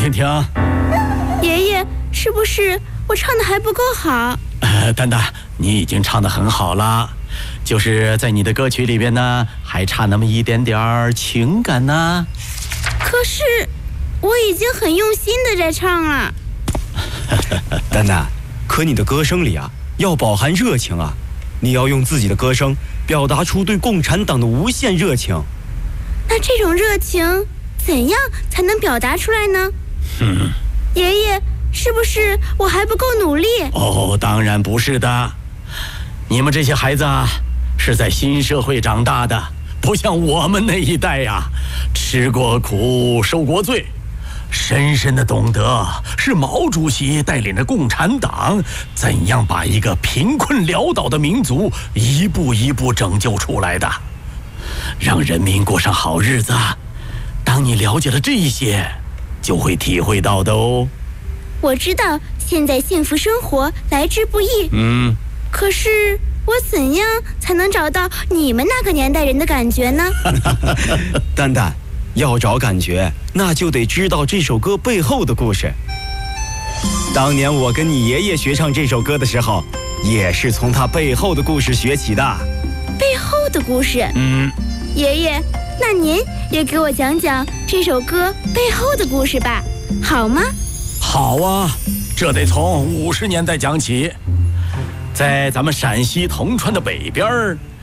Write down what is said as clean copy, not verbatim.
听听。 爷爷，是不是我唱的还不够好？ 蛋蛋，你已经唱得很好了，就是在你的歌曲里边呢，还差那么一点点情感呢。 可是我已经很用心的在唱了。 蛋蛋，可你的歌声里啊，要饱含热情啊！你要用自己的歌声表达出对共产党的无限热情。 那这种热情怎样才能表达出来呢？爷爷，是不是我还不够努力？ 哦，当然不是的。你们这些孩子啊，是在新社会长大的，不像我们那一代呀，吃过苦，受过罪，深深的懂得是毛主席带领着共产党怎样把一个贫困潦倒的民族一步一步拯救出来的，让人民过上好日子。当你了解了这些，就会体会到的哦。 我知道现在幸福生活来之不易，可是我怎样才能找到你们那个年代人的感觉呢？ 蛋蛋，要找感觉，那就得知道这首歌背后的故事。当年我跟你爷爷学唱这首歌的时候，也是从他背后的故事学起的。 背后的故事？爷爷，那您也给我讲讲这首歌背后的故事吧，好吗？ 好啊，这得从50年代讲起。在咱们陕西铜川的北边